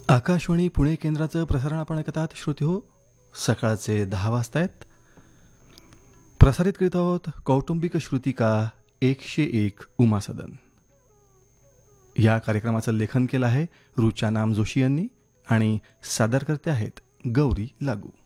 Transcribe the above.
आकाशवाणी पुणे केंद्राचं प्रसारण आपण ऐकत आहात श्रोते हो. सकाळचे 10 वाजता आहेत. प्रसारित करीत आहोत कौटुंबिक श्रुतिका 101 उमा सदन. या कार्यक्रमाचं लेखन केलं आहे रुचा नाम जोशी यांनी आणि सादरकर्ते आहेत गौरी लागू.